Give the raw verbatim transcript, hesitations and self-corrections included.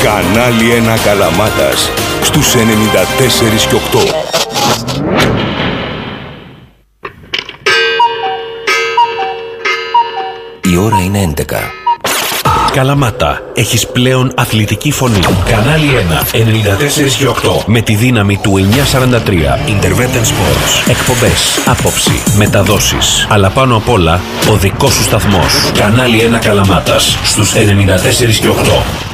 Κανάλι ένα Καλαμάτας στους ενενήντα τέσσερα και οκτώ. Η ώρα είναι έντεκα. Καλαμάτα, έχεις πλέον αθλητική φωνή. Κανάλι ένα, ενενήντα τέσσερα και οκτώ. Με τη δύναμη του εννιακόσια σαράντα τρία. Intervention Sports. Εκπομπές, άποψη, μεταδόσεις. Αλλά πάνω απ' όλα, ο δικός σου σταθμός. Κανάλι ένα Καλαμάτας στους ενενήντα τέσσερα και οκτώ.